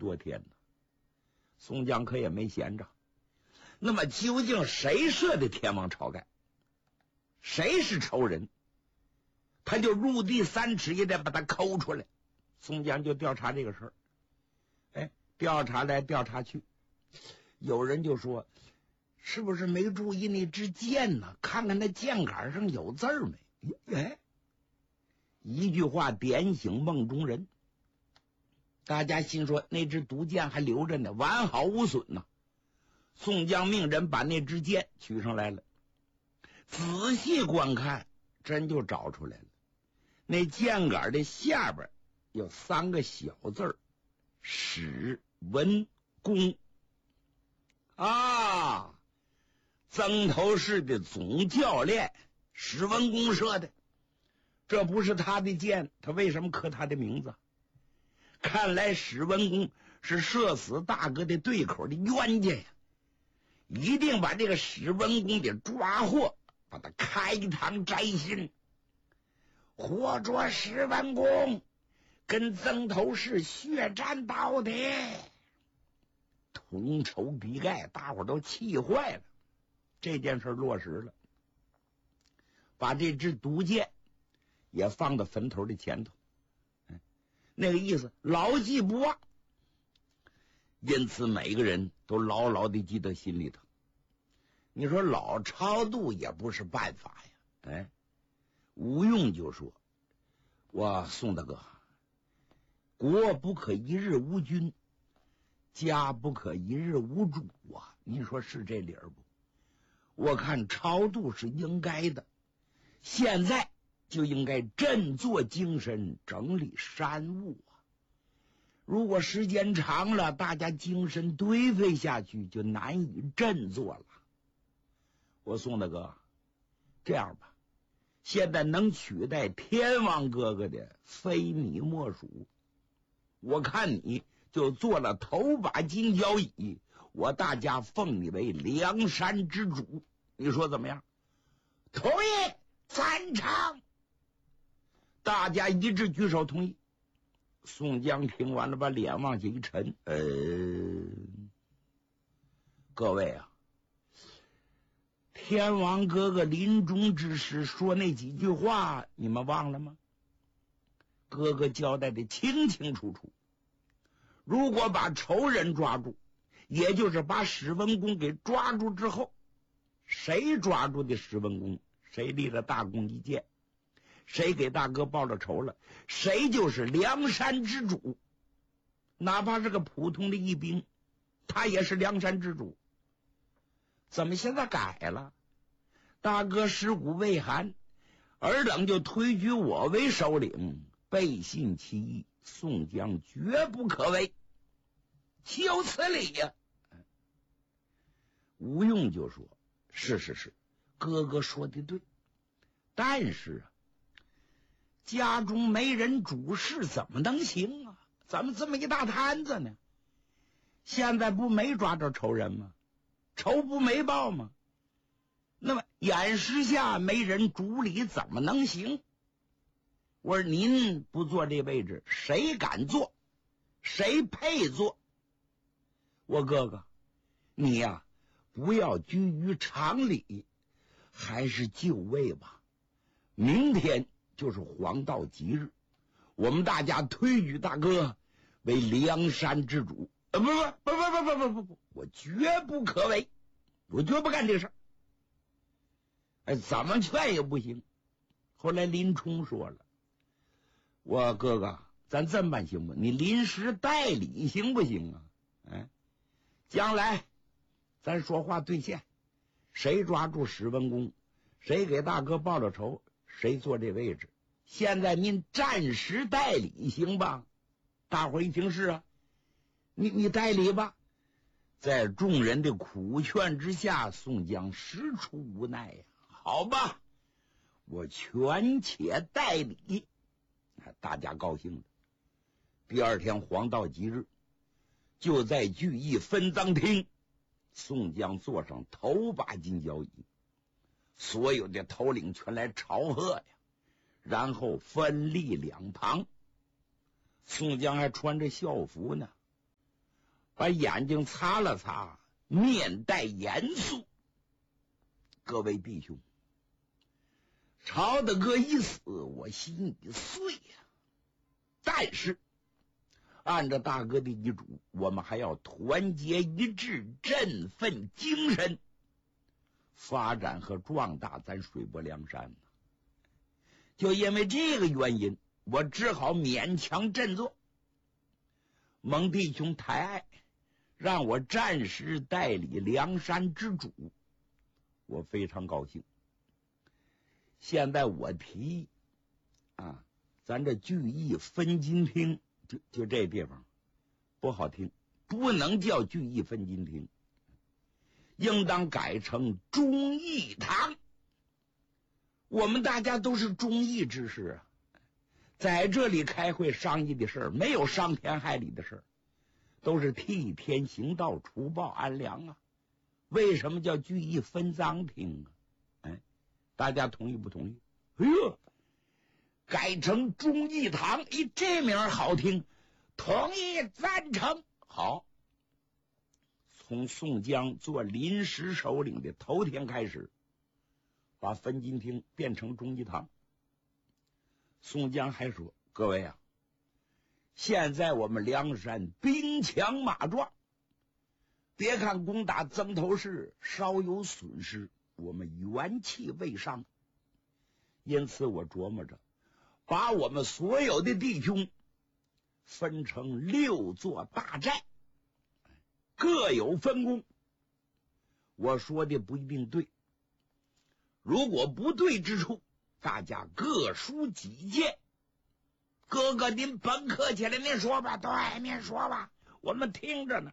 多天呢。宋江可也没闲着。那么究竟谁设的天王晁盖？谁是仇人？他就入地3尺也得把他抠出来。宋江就调查这个事儿。调查来调查去，有人就说，是不是没注意那支箭呢？看看那箭杆上有字儿没？一句话点醒梦中人。大家心说那支毒箭还留着呢，完好无损呢。宋江命人把那支箭取上来了，仔细观看，真就找出来了。那箭杆的下边有3个小字儿，史文恭啊，曾头市的总教练史文恭射的。这不是他的箭，他为什么刻他的名字？看来史文恭是射死大哥的对口的冤家呀，一定把这个史文恭给抓获，把他开膛摘心，活捉史文恭，跟曾头市血战到底。同仇敌忾，大伙都气坏了。这件事落实了，把这支毒箭也放到坟头的前头，那个意思牢记不忘。因此每个人都牢牢地记得心里头。你说老超度也不是办法呀。吴用就说，我宋大哥，国不可一日无君，家不可一日无主啊，您说是这理儿不？我看超度是应该的，现在就应该振作精神，整理山务啊。如果时间长了，大家精神堆废下去，就难以振作了。我宋大哥，这样吧，现在能取代天王哥哥的非你莫属。我看你就做了头把金交椅，我大家奉你为梁山之主，你说怎么样？同意，赞成。大家一致举手同意。宋江听完了，把脸往下一沉，各位啊，天王哥哥临终之时说那几句话，你们忘了吗？哥哥交代的清清楚楚，如果把仇人抓住，也就是把史文恭给抓住之后，谁抓住的史文恭，谁立了大功一件，谁给大哥报了仇了，谁就是梁山之主。哪怕是个普通的义兵，他也是梁山之主。怎么现在改了？大哥尸骨未寒，尔等就推举我为首领，背信弃义，宋江绝不可为，岂有此理呀！吴用就说，是，哥哥说的对，但是家中没人主事，怎么能行啊？咱们这么一大摊子呢，现在不没抓着仇人吗？仇不没报吗？那么眼时下没人主理，怎么能行？我说您不坐这位置，谁敢坐？谁配坐？我哥哥，你呀，不要拘于常理，还是就位吧。明天就是黄道吉日，我们大家推举大哥为梁山之主。不，我绝不可为，我绝不干这事儿。怎么劝也不行。后来林冲说了，我哥哥，咱这么办行不？你临时代理行不行啊？将来咱说话兑现，谁抓住史文恭，谁给大哥报了仇，谁坐这位置。现在您暂时代理行吧？大伙一听是啊，你代理吧。在众人的苦劝之下，宋江实出无奈呀。好吧，我权且代理。大家高兴了。第二天黄道吉日，就在聚义分赃厅，宋江坐上头把金交椅，所有的头领全来朝贺呀，然后分立两旁。宋江还穿着校服呢， 把眼睛擦了擦，面带严肃：“各位弟兄，朝大哥一死，我心里碎呀。但是按照大哥的遗嘱，我们还要团结一致，振奋精神，发展和壮大咱水泊梁山呢。就因为这个原因，我只好勉强振作。蒙弟兄抬爱，让我暂时代理梁山之主，我非常高兴。现在我提议咱这聚义分金厅，就这地方不好听，不能叫聚义分金厅，应当改成忠义堂。我们大家都是忠义之士啊，在这里开会商议的事儿，没有伤天害理的事儿，都是替天行道，除暴安良啊。为什么叫聚义分赃厅啊？大家同意不同意？哎呦，改成忠义堂，这名好听，同意赞成。好，从宋江做临时首领的头天开始，把分金厅变成忠义堂。宋江还说：“各位啊，现在我们梁山兵强马壮，别看攻打曾头市稍有损失，我们元气未伤。因此我琢磨着，把我们所有的弟兄分成6座大寨，各有分工。我说的不一定对，如果不对之处，大家各抒己见。哥哥您甭客气了，您说吧。”“对，您说吧，我们听着呢。”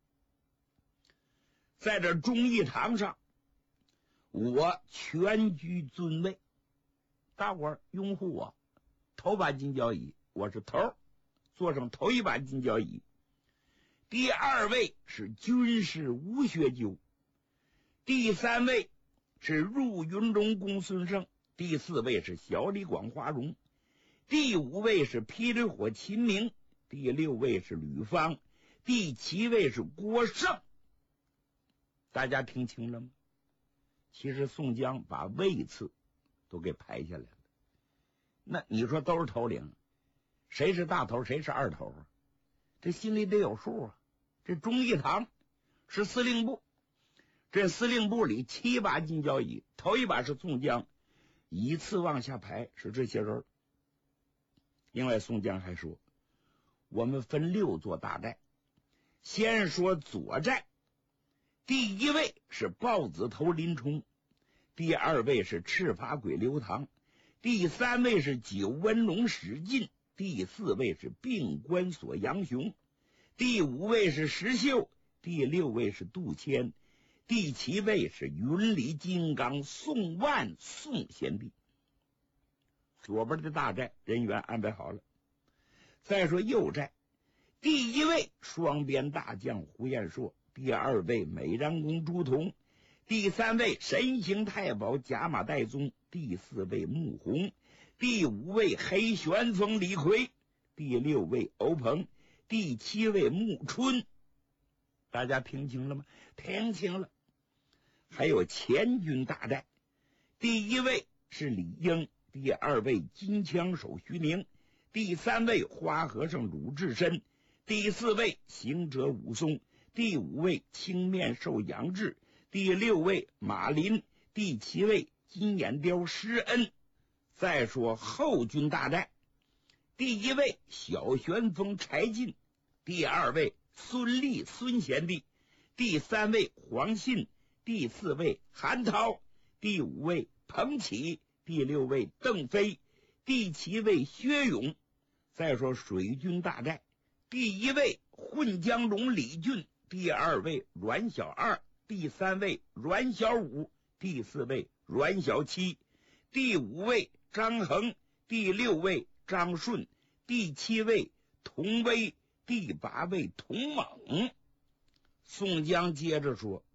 在这忠义堂上，我全居尊位，大伙儿拥护我。头把金交椅，我是头，坐上头一把金交椅。第2位是军师吴学究，第3位是入云中公孙胜，第4位是小李广花荣，第5位是霹雳火秦明，第6位是吕方，第7位是郭胜。大家听清了吗？其实宋江把位次都给排下来了。那你说都是头领，谁是大头谁是二头啊？这心里得有数啊。这忠义堂是司令部，这司令部里7把金交椅，头一把是宋江，依次往下排是这些人。另外宋江还说，我们分6座大寨，先说左寨，第1位是豹子头林冲，第2位是赤发鬼刘唐，第3位是九纹龙史进，第4位是病关索杨雄，第5位是石秀，第6位是杜迁，第7位是云里金刚宋万宋贤弟。左边的大寨人员安排好了。再说右寨，第1位双鞭大将胡彦硕，第2位美髯公朱仝，第3位神行太保贾马岱宗，第4位穆弘，第5位黑旋风李逵，第6位欧鹏，第7位穆春。大家听清了吗？听清了。还有前军大寨，第1位是李应，第2位金枪手徐宁，第3位花和尚鲁智深，第4位行者武松，第5位青面兽杨志，第6位马林，第7位金眼雕施恩。再说后军大寨，第1位小旋风柴进，第2位孙立孙贤弟，第3位黄信，第4位韩涛，第5位彭起，第6位邓飞，第7位薛勇。再说水军大寨，第1位混江龙李俊，第2位阮小二，第3位阮小五，第4位阮小七，第5位张衡，第6位张顺，第7位童威，第8位童猛。宋江接着说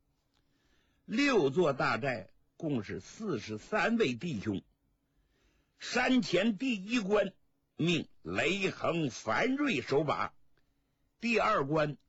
，6座大寨共是43位弟兄，山前第1关命雷横樊瑞守把，第2关